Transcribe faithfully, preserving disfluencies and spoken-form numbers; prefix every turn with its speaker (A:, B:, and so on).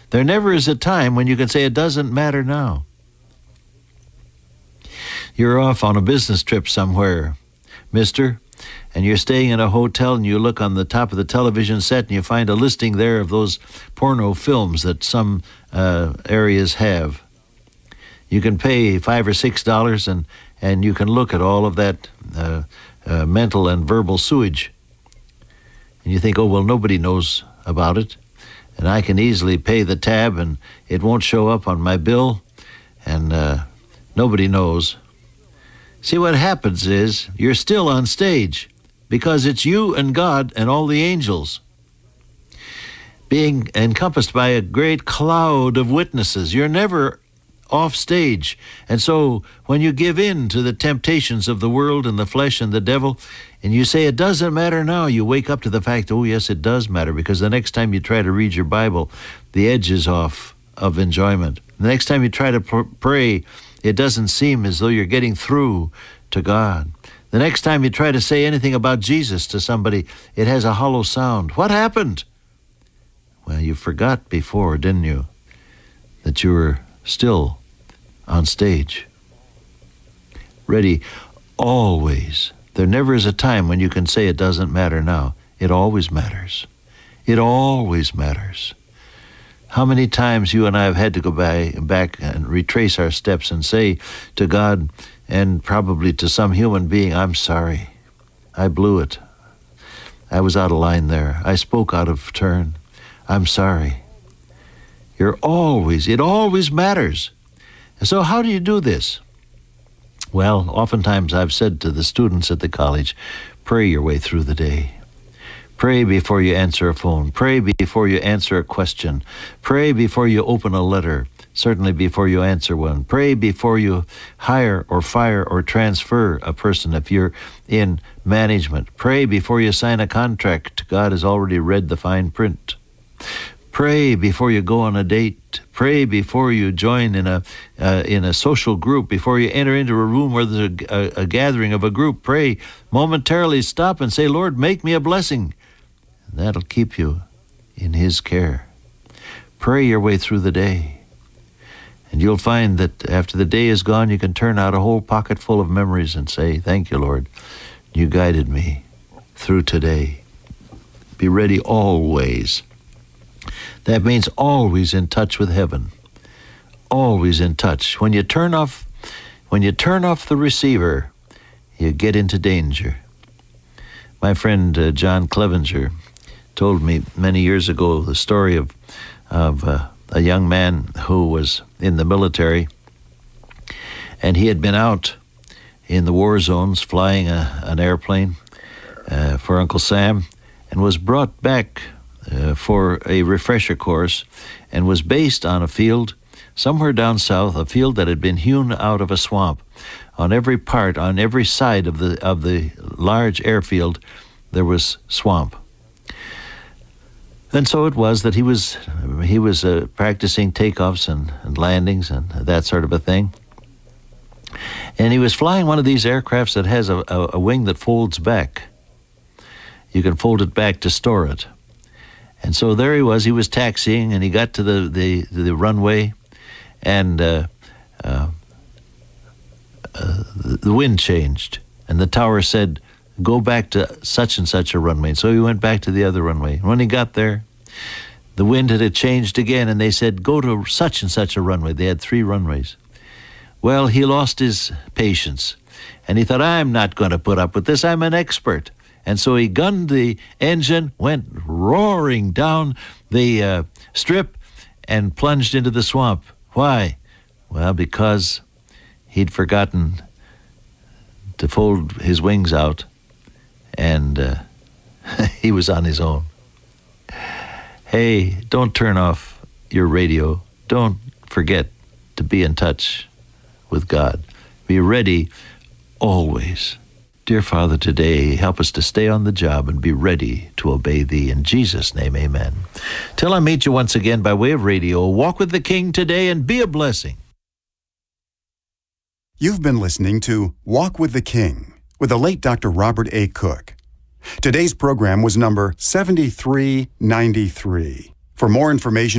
A: There never is a time when you can say it doesn't matter now. You're off on a business trip somewhere, mister, and you're staying in a hotel, and you look on the top of the television set and you find a listing there of those porno films that some uh, areas have. You can pay five or six dollars and, and you can look at all of that uh, uh, mental and verbal sewage. And you think, oh, well, nobody knows about it, and I can easily pay the tab and it won't show up on my bill, and uh, nobody knows. See, what happens is you're still on stage because it's you and God and all the angels being encompassed by a great cloud of witnesses. You're never off stage. And so when you give in to the temptations of the world and the flesh and the devil, and you say it doesn't matter now, you wake up to the fact, oh yes, it does matter, because the next time you try to read your Bible, the edge is off of enjoyment. The next time you try to pr- pray, it doesn't seem as though you're getting through to God. The next time you try to say anything about Jesus to somebody, it has a hollow sound. What happened? Well, you forgot before, didn't you, that you were still on stage. Ready always. There never is a time when you can say it doesn't matter now. It always matters. It always matters. How many times you and I have had to go by, back and retrace our steps and say to God and probably to some human being, I'm sorry. I blew it. I was out of line there. I spoke out of turn. I'm sorry. You're always, it always matters. So how do you do this? Well, oftentimes I've said to the students at the college, pray your way through the day. Pray before you answer a phone. Pray before you answer a question. Pray before you open a letter, certainly before you answer one. Pray before you hire or fire or transfer a person if you're in management. Pray before you sign a contract. God has already read the fine print. Pray before you go on a date. Pray before you join in a uh, in a social group. Before you enter into a room where there's a, a, a gathering of a group, pray momentarily, stop and say, Lord, make me a blessing. And that'll keep you in His care. Pray your way through the day. And you'll find that after the day is gone, you can turn out a whole pocket full of memories and say, thank you, Lord. You guided me through today. Be ready always. That means always in touch with heaven. Always in touch. When you turn off, when you turn off the receiver, you get into danger. My friend uh, John Clevenger told me many years ago the story of of uh, a young man who was in the military, and he had been out in the war zones flying a, an airplane uh, for Uncle Sam, and was brought back uh, for a refresher course, and was based on a field somewhere down south, a field that had been hewn out of a swamp. On every part, on every side of the of the large airfield, there was swamp. And so it was that he was he was uh, practicing takeoffs and, and landings and that sort of a thing. And he was flying one of these aircrafts that has a, a, a wing that folds back. You can fold it back to store it. And so there he was. He was taxiing, and he got to the the, the runway, and uh, uh, uh, the wind changed, and the tower said, go back to such and such a runway. So he went back to the other runway. When he got there, the wind had changed again, and they said, go to such and such a runway. They had three runways. Well, he lost his patience, and he thought, I'm not going to put up with this. I'm an expert. And so he gunned the engine, went roaring down the uh, strip, and plunged into the swamp. Why? Well, because he'd forgotten to fold his wings out, and uh, he was on his own. Hey, don't turn off your radio. Don't forget to be in touch with God. Be ready always. Dear Father, today, help us to stay on the job and be ready to obey Thee. In Jesus' name, amen. Till I meet you once again by way of radio, walk with the King today and be a blessing.
B: You've been listening to Walk with the King with the late Doctor Robert A. Cook. Today's program was number seventy-three ninety-three. For more information